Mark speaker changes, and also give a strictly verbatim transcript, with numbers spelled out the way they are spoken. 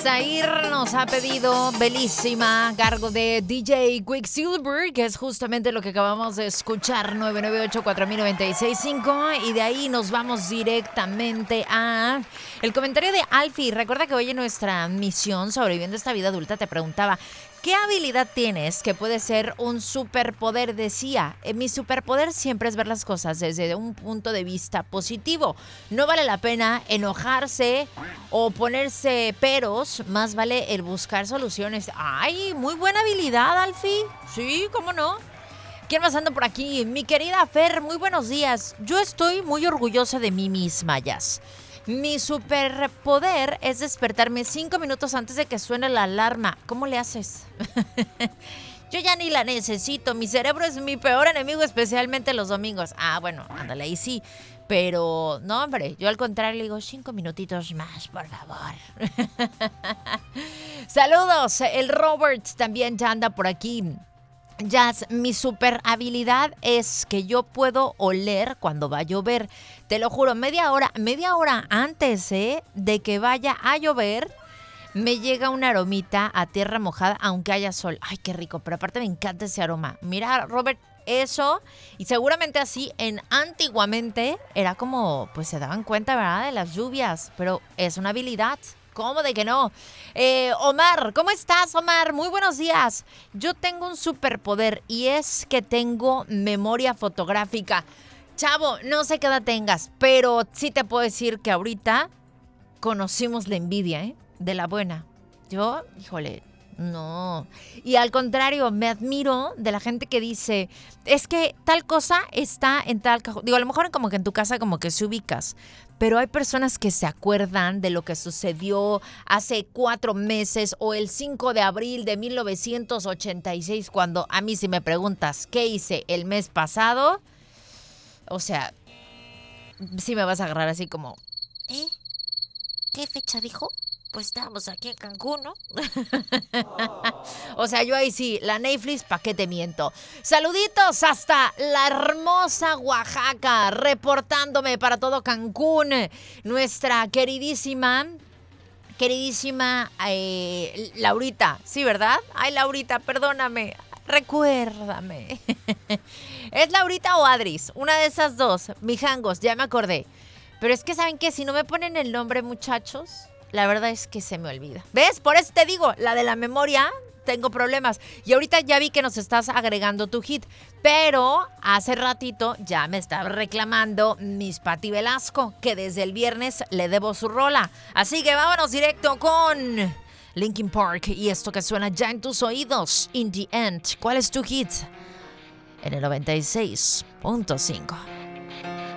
Speaker 1: Vamos a ir, nos ha pedido Belísima, a cargo de D J Quicksilver, que es justamente lo que acabamos de escuchar, nueve nueve ocho, cuatro mil noventa y seis cinco, y de ahí nos vamos directamente a el comentario de Alfie. Recuerda que hoy en nuestra misión Sobreviviendo esta vida adulta te preguntaba, ¿qué habilidad tienes que puede ser un superpoder? Decía, eh, mi superpoder siempre es ver las cosas desde un punto de vista positivo. No vale la pena enojarse o ponerse peros, más vale el buscar soluciones. ¡Ay, muy buena habilidad, Alfie! Sí, ¿cómo no? ¿Quién más anda por aquí? Mi querida Fer, muy buenos días. Yo estoy muy orgullosa de mí misma, Jazz. Mi superpoder es despertarme cinco minutos antes de que suene la alarma. ¿Cómo le haces? Yo ya ni la necesito. Mi cerebro es mi peor enemigo, especialmente los domingos. Ah, bueno, ándale, ahí sí. Pero, no, hombre, yo al contrario le digo, cinco minutitos más, por favor. Saludos, el Robert también ya anda por aquí. Jazz, mi super habilidad es que yo puedo oler cuando va a llover. Te lo juro, media hora, media hora antes ¿eh? de que vaya a llover, me llega una aromita a tierra mojada, aunque haya sol. Ay, qué rico, pero aparte me encanta ese aroma. Mira, Robert, eso, y seguramente así, en antiguamente, era como, pues se daban cuenta, ¿verdad?, de las lluvias, pero es una habilidad. ¿Cómo de que no? Eh, Omar, ¿cómo estás, Omar? Muy buenos días. Yo tengo un superpoder y es que tengo memoria fotográfica. Chavo, no sé qué edad tengas, pero sí te puedo decir que ahorita conocimos la envidia, ¿eh? De la buena. Yo, híjole, no. Y al contrario, me admiro de la gente que dice, es que tal cosa está en tal cajón. Digo, a lo mejor como que en tu casa como que se ubicas. Pero hay personas que se acuerdan de lo que sucedió hace cuatro meses o el cinco de abril de mil novecientos ochenta y seis, cuando a mí si me preguntas qué hice el mes pasado, o sea, sí me vas a agarrar así como, ¿eh? ¿Qué fecha dijo? Pues estábamos aquí en Cancún, ¿no? O sea, yo ahí sí, la Netflix, ¿pa' qué te miento? Saluditos hasta la hermosa Oaxaca, reportándome para todo Cancún, nuestra queridísima, queridísima eh, Laurita, ¿sí, verdad? Ay, Laurita, perdóname, recuérdame. ¿Es Laurita o Adris? Una de esas dos, mijangos, ya me acordé. Pero es que, ¿saben qué? Si no me ponen el nombre, muchachos, la verdad es que se me olvida. ¿Ves? Por eso te digo, la de la memoria, tengo problemas. Y ahorita ya vi que nos estás agregando tu hit. Pero hace ratito ya me estaba reclamando Miss Patti Velasco, que desde el viernes le debo su rola. Así que vámonos directo con Linkin Park y esto que suena ya en tus oídos. In the End. ¿Cuál es tu hit? En el noventa y seis punto cinco.